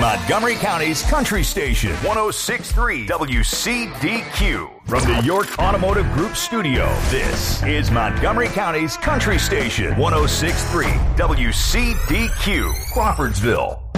Montgomery County's country station, 106.3 WCDQ. From the York Automotive Group studio, this is Montgomery County's country station, 106.3 WCDQ, Crawfordsville.